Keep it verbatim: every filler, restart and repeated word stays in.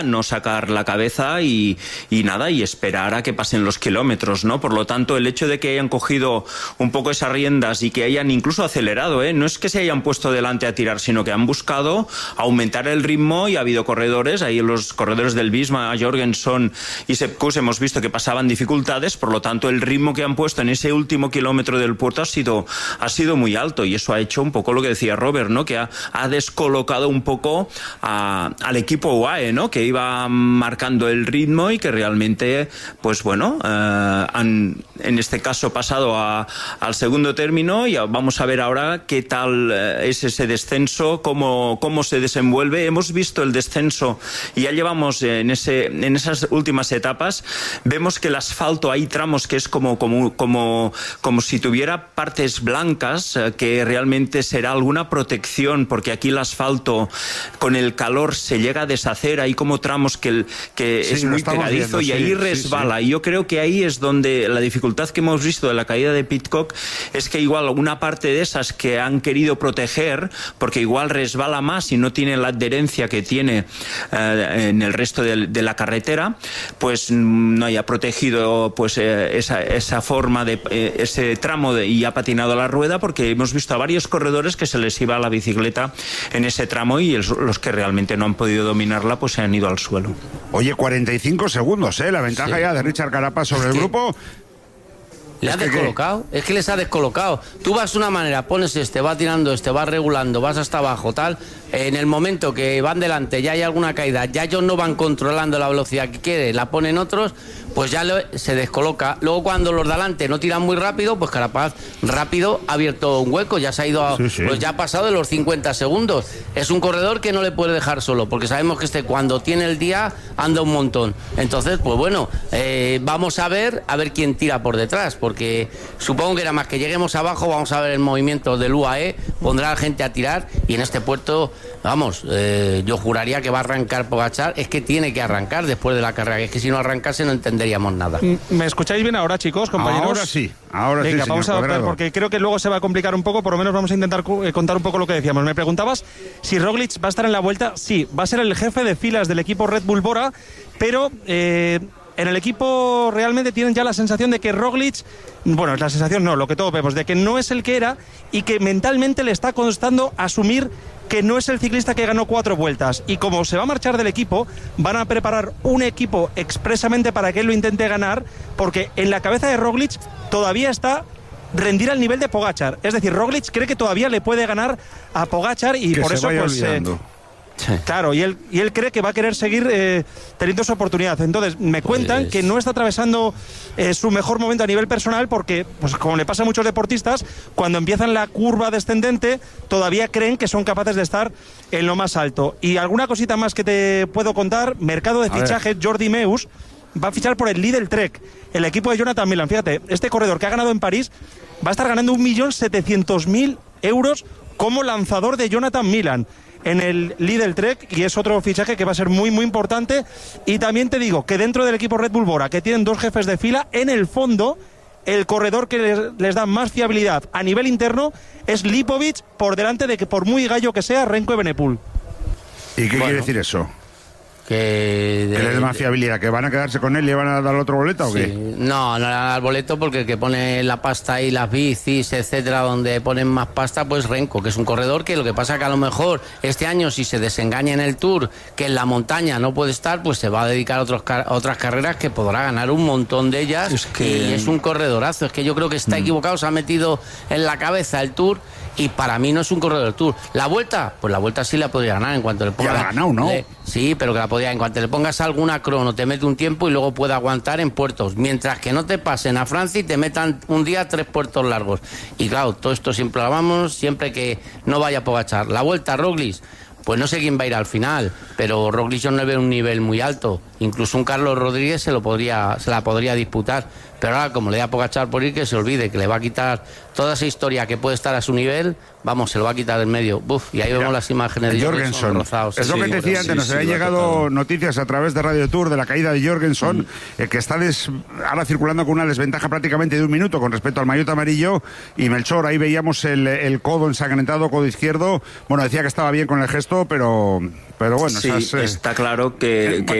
no sacar la cabeza y, y nada, y esperar a que pasen los kilómetros, ¿no? Por lo tanto, el hecho de que hayan cogido un poco esas riendas y que hayan incluso acelerado, ¿eh? No es que se hayan puesto delante a tirar, sino que han buscado aumentar el ritmo y ha habido corredores, ahí los corredores del Visma, Jorgenson y Sepp Kuss, hemos visto que pasaban dificultades, por lo tanto, el ritmo que han puesto en ese último kilómetro del puerto ha sido, ha sido muy alto y eso ha hecho un poco lo que decía Robert, ¿no? Que ha, ha descolocado un poco a, al equipo U A E, ¿no? Que iba marcando el ritmo y que realmente, pues bueno, eh, han en este caso pasado a, al segundo término y vamos a ver ahora qué tal es ese descenso, cómo, cómo se desenvuelve. Hemos visto el descenso y ya llevamos en, ese, en esas últimas etapas, vemos que el asfalto, hay tramos que es como, como, como, como si tuviera partes blancas, que realmente será alguna protección, porque aquí el asfalto con el calor se llega a deshacer, hay como tramos que, el, que sí, es muy pegadizo viendo, y sí, ahí resbala, sí, sí. Y yo creo que ahí es donde la dificultad que hemos visto de la caída de Pidcock es que igual una parte de esas que han querido proteger, porque igual resbala más y no tiene la adherencia que tiene eh, en el resto de, de la carretera, pues no haya protegido pues eh, esa, esa forma de eh, ese tramo de, y ha patinado la rueda, porque hemos visto a varios corredores que se les iba la bicicleta en ese tramo y el, los que realmente no han podido dominarla pues se han ido al suelo. Oye, cuarenta y cinco segundos, ¿eh? La ventaja sí. ya de Richard Carapaz sobre es el grupo. Le ha descolocado, es que les ha descolocado. Tú vas de una manera, pones este, vas tirando este, vas regulando, vas hasta abajo, tal. En el momento que van delante, ya hay alguna caída, ya ellos no van controlando la velocidad que quiere, la ponen otros, pues ya lo, se descoloca. Luego cuando los de delante no tiran muy rápido, pues Carapaz rápido ha abierto un hueco, ya se ha ido, a, sí, sí. pues ya ha pasado de los cincuenta segundos. Es un corredor que no le puede dejar solo, porque sabemos que este cuando tiene el día anda un montón. Entonces, pues bueno, eh, vamos a ver, a ver quién tira por detrás, porque supongo que era más que lleguemos abajo, vamos a ver el movimiento del U A E, pondrá a la gente a tirar y en este puerto, vamos, eh, yo juraría que va a arrancar Pogačar, es que tiene que arrancar después de la carrera, que es que si no arrancase no entenderíamos nada. ¿Me escucháis bien ahora, chicos, compañeros? Ahora sí, ahora Venga, sí, vamos a ver, porque creo que luego se va a complicar un poco, por lo menos vamos a intentar eh, contar un poco lo que decíamos. Me preguntabas si Roglic va a estar en la vuelta. Sí, va a ser el jefe de filas del equipo Red Bull Bora, pero... Eh, en el equipo realmente tienen ya la sensación de que Roglic, bueno, la sensación no, lo que todos vemos, de que no es el que era y que mentalmente le está costando asumir que no es el ciclista que ganó cuatro vueltas. Y como se va a marchar del equipo, van a preparar un equipo expresamente para que él lo intente ganar, porque en la cabeza de Roglic todavía está rendir al nivel de Pogačar. Es decir, Roglic cree que todavía le puede ganar a Pogačar y que por se eso vaya pues... olvidando. Eh, Claro, y él, y él cree que va a querer seguir eh, teniendo esa oportunidad. Entonces, me cuentan pues... que no está atravesando eh, su mejor momento a nivel personal porque, pues como le pasa a muchos deportistas, cuando empiezan la curva descendente, todavía creen que son capaces de estar en lo más alto. Y alguna cosita más que te puedo contar, mercado de fichajes, Jordi Meus va a fichar por el Lidl Trek, el equipo de Jonathan Milan. Fíjate, este corredor que ha ganado en París va a estar ganando un millón setecientos mil euros como lanzador de Jonathan Milan en el Lidl Trek, y es otro fichaje que va a ser muy muy importante. Y también te digo que dentro del equipo Red Bull Bora, que tienen dos jefes de fila, en el fondo el corredor que les, les da más fiabilidad a nivel interno es Lipovic, por delante de que, por muy gallo que sea, Renko Evenepoel. ¿Y qué bueno, quiere decir eso? Que, de, ¿Que le dé más fiabilidad? ¿Que van a quedarse con él y le van a dar otro boleto o sí. qué? No, no le van a dar boleto porque el que pone la pasta ahí, las bicis, etcétera, donde ponen más pasta, pues Renko, que es un corredor que lo que pasa que a lo mejor este año, si se desengaña en el Tour, que en la montaña no puede estar, pues se va a dedicar a, otros, a otras carreras que podrá ganar un montón de ellas. Es que... Y es un corredorazo. Es que yo creo que está mm. equivocado, se ha metido en la cabeza el Tour. Y para mí no es un corredor del Tour. ¿La Vuelta? Pues la Vuelta sí la podría ganar en cuanto le ponga... Ya la ha ganado, ¿no? Le, sí, pero que la podría... En cuanto le pongas alguna crono, te mete un tiempo y luego puede aguantar en puertos. Mientras que no te pasen a Francia y te metan un día tres puertos largos. Y claro, todo esto siempre lo vamos, siempre que no vaya a Pogačar. La Vuelta, Roglic, pues no sé quién va a ir al final, pero Roglic yo no le veo un nivel muy alto. Incluso un Carlos Rodríguez se, lo podría, se la podría disputar. Pero ahora, como le da a Pogačar por ir, que se olvide, que le va a quitar toda esa historia que puede estar a su nivel, vamos, se lo va a quitar del medio. Buf, y ahí Mira, vemos las imágenes de Jorgenson. Rozados. Es lo sí, que te decía antes, sí, nos sí, habían llegado total. noticias a través de Radio Tour de la caída de Jorgenson, mm. eh, que está des, ahora circulando con una desventaja prácticamente de un minuto con respecto al maillot amarillo. Y Melchor, ahí veíamos el, el codo ensangrentado, codo izquierdo. Bueno, decía que estaba bien con el gesto. pero, pero bueno. Sí, esas, eh... está claro que, que